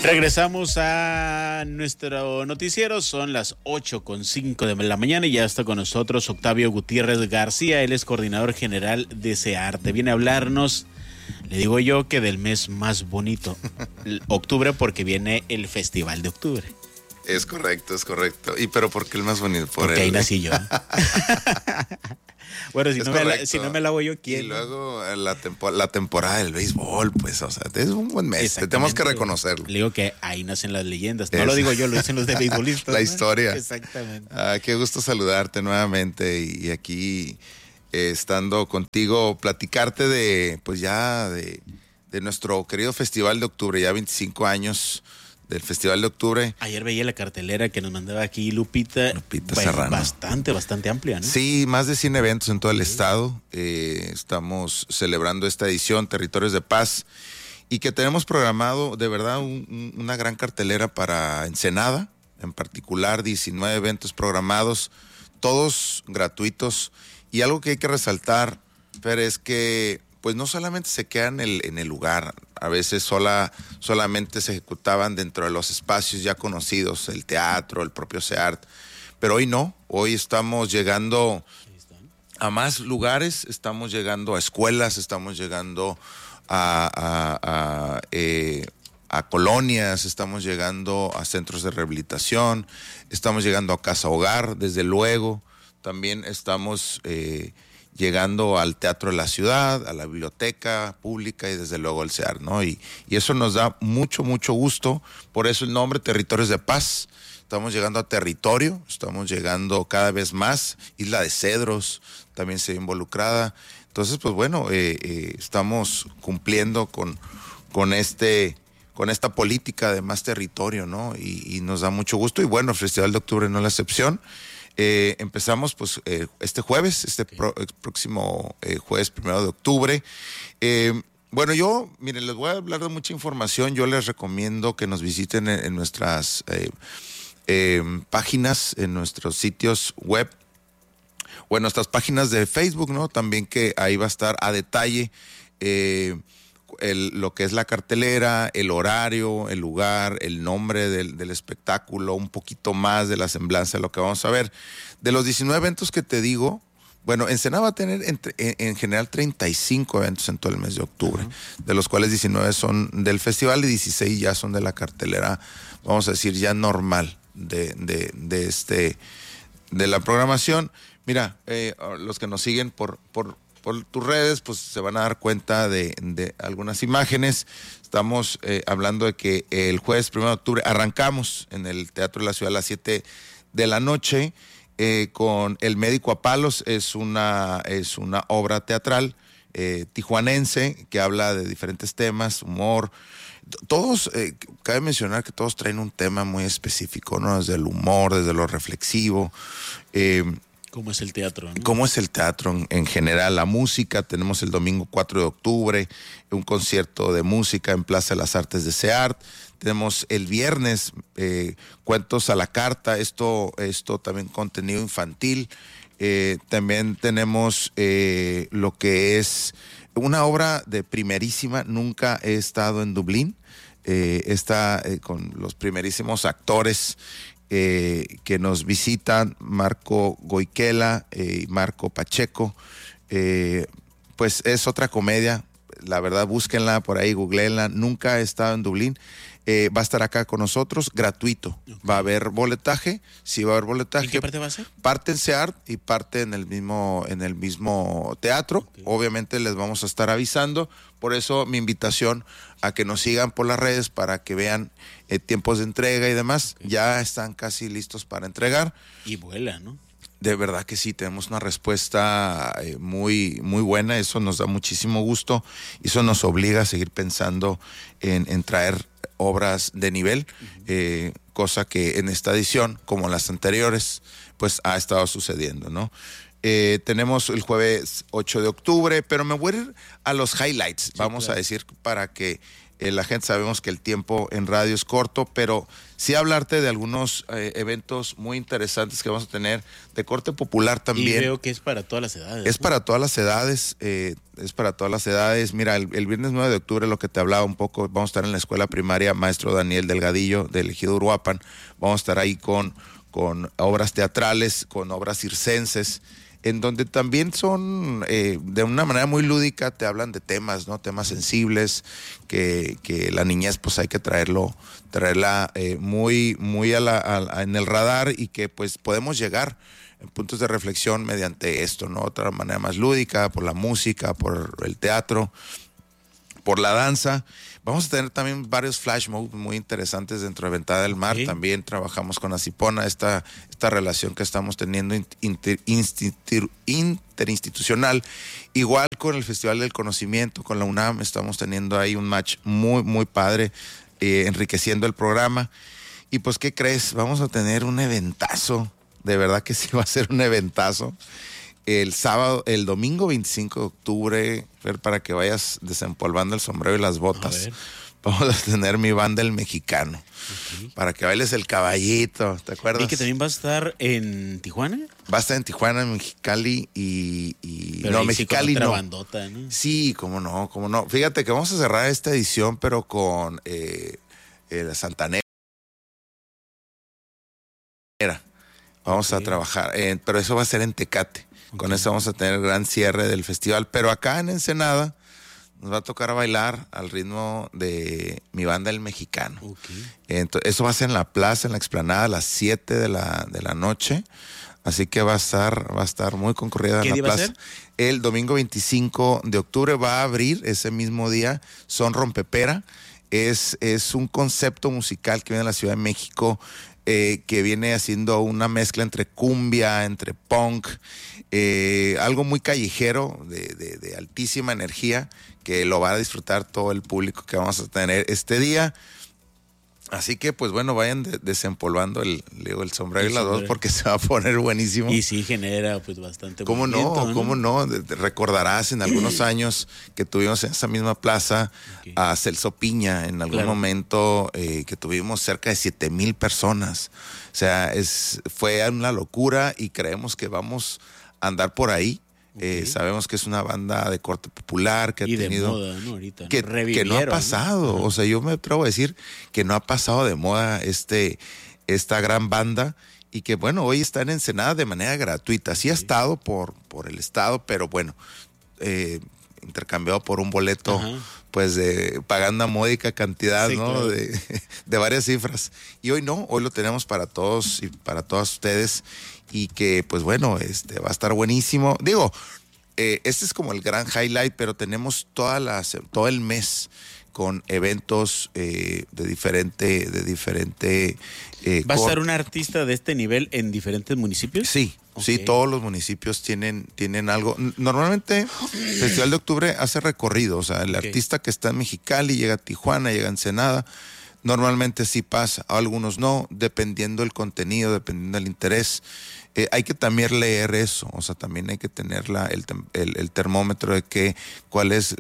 Regresamos a nuestro noticiero, son las 8:05 de la mañana y ya está con nosotros Octavio Gutiérrez García, él es coordinador general de SEARTE. Viene a hablarnos, le digo yo, que del mes más bonito, octubre, porque viene el Festival de Octubre. Es correcto. Pero ¿por qué el más bonito? Porque ahí nací yo. Bueno, si no me la voy yo, ¿quién? Y luego la temporada del béisbol, pues, o sea, es un buen mes, tenemos que reconocerlo. Le digo que ahí nacen las leyendas, no lo digo yo, lo dicen los de beisbolistas. La ¿no? historia. Exactamente. Qué gusto saludarte nuevamente y aquí estando contigo, platicarte de nuestro querido Festival de Octubre, ya 25 años del Festival de Octubre. Ayer veía la cartelera que nos mandaba aquí Lupita Serrano. Bastante amplia, ¿no? Sí, más de 100 eventos en todo el estado. Estamos celebrando esta edición, Territorios de Paz, y que tenemos programado de verdad una gran cartelera para Ensenada, en particular 19 eventos programados, todos gratuitos. Y algo que hay que resaltar, Fer, es que pues no solamente se quedan en el lugar, a veces solamente se ejecutaban dentro de los espacios ya conocidos, el teatro, el propio SEART, pero hoy no, hoy estamos llegando a más lugares, estamos llegando a escuelas, estamos llegando a colonias, estamos llegando a centros de rehabilitación, estamos llegando a casa hogar, desde luego, también estamos llegando al Teatro de la Ciudad, a la biblioteca pública y desde luego al SEART, ¿no? Y eso nos da mucho gusto, por eso el nombre Territorios de Paz. Estamos llegando a territorio, estamos llegando cada vez más, Isla de Cedros también se ve involucrada. Entonces, pues bueno, estamos cumpliendo con esta política de más territorio, ¿no? Y nos da mucho gusto, y bueno, el Festival de Octubre no es la excepción. Empezamos pues este jueves, próximo jueves 1 de octubre. Bueno, miren, les voy a hablar de mucha información. Yo les recomiendo que nos visiten en nuestras páginas, en nuestros sitios web, o en nuestras páginas de Facebook, ¿no? También, que ahí va a estar a detalle lo que es la cartelera, el horario, el lugar, el nombre del espectáculo, un poquito más de la semblanza de lo que vamos a ver. De los 19 eventos que te digo, bueno, Ensenada va a tener en general 35 eventos en todo el mes de octubre, de los cuales 19 son del festival y 16 ya son de la cartelera, vamos a decir, ya normal de la programación. Mira, los que nos siguen por tus redes, pues se van a dar cuenta de algunas imágenes. Estamos hablando de que el jueves 1 de octubre arrancamos en el Teatro de la Ciudad a las 7 de la noche con El Médico a Palos. Es una obra teatral tijuanense que habla de diferentes temas, humor. Todos, cabe mencionar que todos traen un tema muy específico, ¿no? Desde el humor, desde lo reflexivo. ¿Cómo es el teatro, ¿no? ¿Cómo es el teatro en general? La música, tenemos el domingo 4 de octubre, un concierto de música en Plaza de las Artes de SEART. Tenemos el viernes cuentos a la carta, esto también contenido infantil. También tenemos lo que es una obra de primerísima, nunca he estado en Dublín, está con los primerísimos actores que nos visitan, Marco Goiquela y Marco Pacheco. Pues es otra comedia, la verdad, búsquenla por ahí, googleenla. Nunca he estado en Dublín. Va a estar acá con nosotros, gratuito. Okay. Va a haber boletaje, sí va a haber boletaje. ¿En qué parte va a ser? Parte en SEART y parte en el mismo teatro. Okay. Obviamente les vamos a estar avisando. Por eso mi invitación a que nos sigan por las redes para que vean tiempos de entrega y demás. Okay. Ya están casi listos para entregar. Y vuela, ¿no? De verdad que sí, tenemos una respuesta muy buena. Eso nos da muchísimo gusto. Eso nos obliga a seguir pensando en traer obras de nivel, cosa que en esta edición, como en las anteriores, pues ha estado sucediendo, ¿no? Tenemos el jueves 8 de octubre, pero me voy a ir a los highlights, sí, vamos a decir, para que La gente sabemos que el tiempo en radio es corto, pero sí hablarte de algunos eventos muy interesantes que vamos a tener de corte popular también. Y veo que es para todas las edades. Es para todas las edades, es para todas las edades. Mira, el viernes 9 de octubre, lo que te hablaba un poco, vamos a estar en la escuela primaria Maestro Daniel Delgadillo del Ejido Uruapan. Vamos a estar ahí con obras teatrales, con obras circenses, en donde también son, de una manera muy lúdica, te hablan de temas, ¿no? Temas sensibles, que la niñez pues hay que traerla muy en el radar, y que pues podemos llegar en puntos de reflexión mediante esto, ¿no? Otra manera más lúdica, por la música, por el teatro, por la danza. Vamos a tener también varios flash mobs muy interesantes dentro de Ventada del Mar. También trabajamos con Acipona, esta relación que estamos teniendo interinstitucional. Igual con el Festival del Conocimiento, con la UNAM, estamos teniendo ahí un match muy, muy padre, enriqueciendo el programa. Y pues, ¿qué crees? Vamos a tener un eventazo. De verdad que sí va a ser un eventazo. El domingo 25 de octubre, para que vayas desempolvando el sombrero y las botas, vamos a tener mi banda El Mexicano, para que bailes el caballito, ¿te acuerdas? ¿Y que también va a estar en Tijuana? Va a estar en Tijuana, en Mexicali pero no, Mexicali no. Bandota, ¿no? Sí, cómo no. Fíjate que vamos a cerrar esta edición, pero con la Santanera. Vamos a trabajar, pero eso va a ser en Tecate. Con eso vamos a tener el gran cierre del festival. Pero acá en Ensenada nos va a tocar bailar al ritmo de mi banda El Mexicano. Entonces, eso va a ser en la plaza, en la explanada, a las 7 de la noche. Así que va a estar muy concurrida en la plaza. ¿Qué día va a ser? El domingo 25 de octubre va a abrir ese mismo día Son Rompepera. Es un concepto musical que viene de la Ciudad de México, que viene haciendo una mezcla entre cumbia, entre punk, algo muy callejero, de altísima energía, que lo va a disfrutar todo el público que vamos a tener este día. Así que, pues bueno, vayan desempolvando el sombrero y la dos, porque se va a poner buenísimo. Y sí genera pues bastante ¿Cómo no? Recordarás en algunos años que tuvimos en esa misma plaza a Celso Piña en algún momento, que tuvimos cerca de 7,000 personas. O sea, fue una locura, y creemos que vamos a andar por ahí. Sabemos que es una banda de corte popular que ha tenido de moda, ¿no? Ahorita, ¿no? Que no ha pasado, ¿no? O sea, yo me atrevo a decir que no ha pasado de moda esta gran banda, y que bueno, hoy está en Ensenada de manera gratuita. Sí ha estado por el estado, pero bueno, intercambiado por un boleto, pues pagando una módica cantidad, ¿no? Claro. de varias cifras. Y hoy no, hoy lo tenemos para todos y para todas ustedes. Y que, pues bueno, va a estar buenísimo. Digo, este es como el gran highlight, pero tenemos todo el mes con eventos de diferente ¿Va a estar un artista de este nivel en diferentes municipios? Sí, sí, todos los municipios tienen algo. Normalmente el Festival de Octubre hace recorrido, o sea, el artista que está en Mexicali llega a Tijuana, llega a Ensenada. Normalmente sí pasa, algunos no, dependiendo del contenido, dependiendo del interés. Hay que también leer eso, o sea, también hay que tener el termómetro de cuál es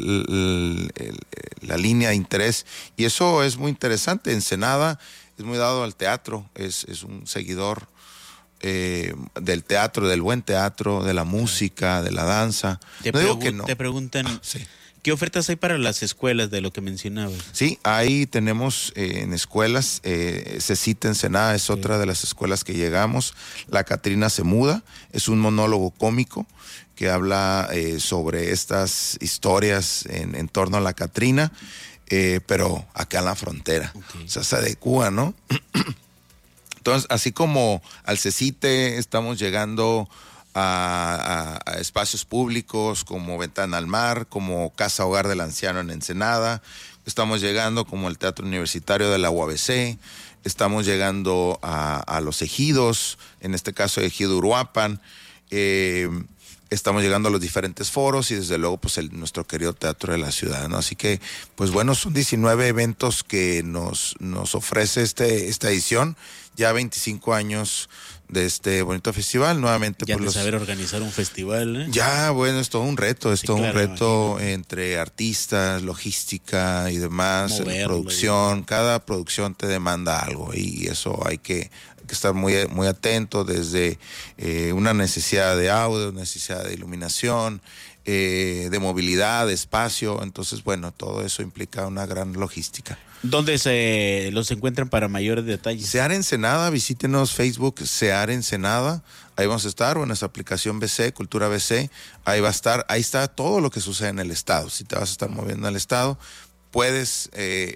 la línea de interés. Y eso es muy interesante. Ensenada es muy dado al teatro, es un seguidor del teatro, del buen teatro, de la música, de la danza. No digo que no. Te preguntan... Sí. ¿Qué ofertas hay para las escuelas de lo que mencionabas? Sí, ahí tenemos en escuelas, Cecita Ensenada es otra de las escuelas que llegamos. La Catrina se muda, es un monólogo cómico que habla sobre estas historias en torno a la Catrina, pero acá en la frontera. O sea, se adecua, ¿no? Entonces, así como al Cecite estamos llegando a espacios públicos como Ventana al Mar, como Casa Hogar del Anciano en Ensenada, estamos llegando como el Teatro Universitario de la UABC, estamos llegando a los ejidos, en este caso Ejido Uruapan, estamos llegando a los diferentes foros y desde luego pues nuestro querido Teatro de la Ciudad, ¿no? Así que pues bueno, son 19 eventos que nos ofrece esta edición, ya 25 años de este bonito festival. Nuevamente ya pues saber organizar un festival, ¿eh? Ya, bueno, es todo un reto, un reto imagino. Entre artistas, logística y demás, producción. Cada producción te demanda algo y eso hay que estar muy, muy atento, desde una necesidad de audio, necesidad de iluminación, de movilidad, de espacio. Entonces, bueno, todo eso implica una gran logística. ¿Dónde los encuentran para mayores detalles? Sear Ensenada, visítenos Facebook Sear Ensenada, ahí vamos a estar, o en nuestra aplicación BC, Cultura BC, ahí va a estar, ahí está todo lo que sucede en el estado. Si te vas a estar moviendo en el estado, puedes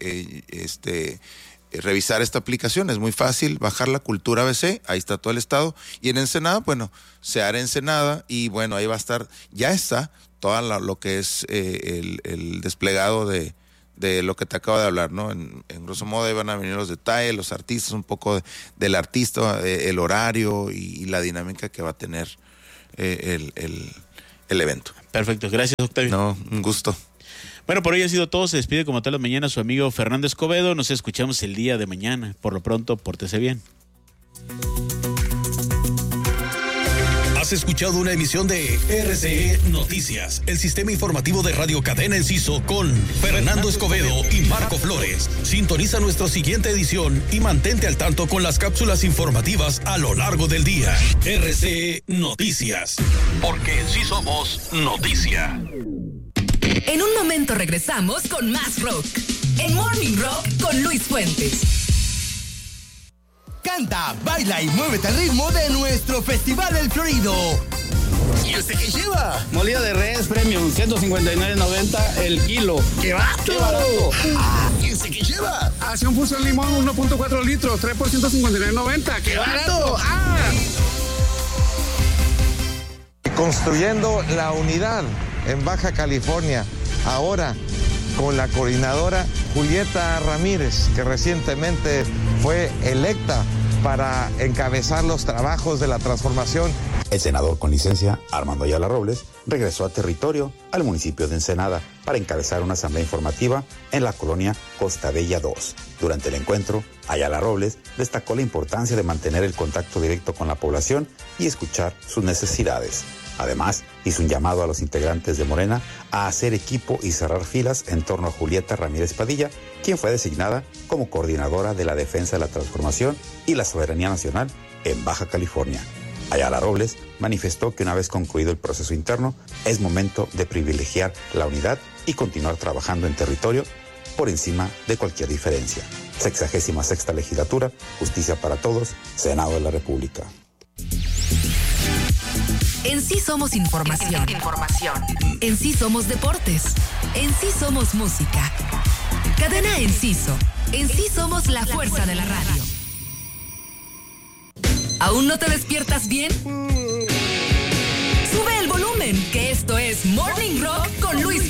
revisar esta aplicación, es muy fácil, bajar la Cultura BC, ahí está todo el estado, y en Ensenada, bueno, Sear Ensenada, y bueno, ahí va a estar, ya está todo lo que es el desplegado de lo que te acabo de hablar, ¿no? En grosso modo ahí van a venir los detalles, los artistas, un poco del artista, el horario y la dinámica que va a tener el evento. Perfecto, gracias, Octavio. No, un gusto. Bueno, por hoy ha sido todo. Se despide como tal la mañana su amigo Fernando Escobedo. Nos escuchamos el día de mañana. Por lo pronto, pórtese bien. Has escuchado una emisión de RCE Noticias, el sistema informativo de Radio Cadena Enciso con Fernando Escobedo y Marco Flores. Sintoniza nuestra siguiente edición y mantente al tanto con las cápsulas informativas a lo largo del día. RCE Noticias, porque en sí somos noticia. En un momento regresamos con más rock. El Morning Rock con Luis Fuentes. Canta, baila y muévete al ritmo de nuestro Festival El Florido. ¿Y usted qué lleva? Molida de res premium, 159.90 el kilo. ¡Qué barato! ¡Qué barato! ¿Y usted qué lleva? Acción Fusión Limón, 1.4 litros, 3 por 159.90. ¡Qué barato! Construyendo la unidad en Baja California, ahora con la coordinadora Julieta Ramírez, que recientemente fue electa para encabezar los trabajos de la transformación. El senador con licencia, Armando Ayala Robles, regresó a territorio al municipio de Ensenada para encabezar una asamblea informativa en la colonia Costa Bella 2. Durante el encuentro, Ayala Robles destacó la importancia de mantener el contacto directo con la población y escuchar sus necesidades. Además, hizo un llamado a los integrantes de Morena a hacer equipo y cerrar filas en torno a Julieta Ramírez Padilla, quien fue designada como coordinadora de la defensa de la transformación y la soberanía nacional en Baja California. Ayala Robles manifestó que una vez concluido el proceso interno, es momento de privilegiar la unidad y continuar trabajando en territorio por encima de cualquier diferencia. 66ª legislatura, Justicia para Todos, Senado de la República. En sí somos información. En sí somos deportes. En sí somos música. Cadena Enciso. En sí somos la fuerza de la radio. ¿Aún no te despiertas bien? Sube el volumen, que esto es Morning Rock con Luis